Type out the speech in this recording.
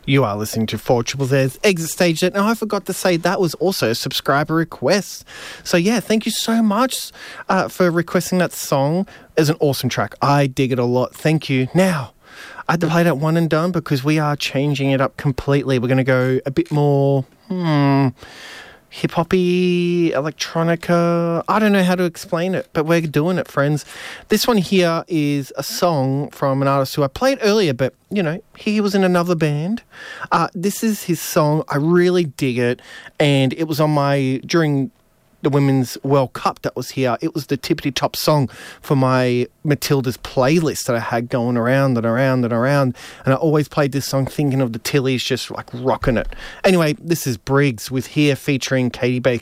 You are listening to 4ZZ's Exit Stage. Now, I forgot to say that was also a subscriber request. So, yeah, thank you so much for requesting that song. It's an awesome track. I dig it a lot. Thank you. Now, I had to play that one and done because we are changing it up completely. We're going to go a bit more hip-hoppy, electronica. I don't know how to explain it, but we're doing it, friends. This one here is a song from an artist who I played earlier, but, you know, he was in another band. This is his song. I really dig it, and it was on during the Women's World Cup that was here. It was the tippity top song for my Matilda's playlist that I had going around and around and around. And I always played this song thinking of the Tillies just like rocking it. Anyway, this is Briggs with Here featuring Katie Baker.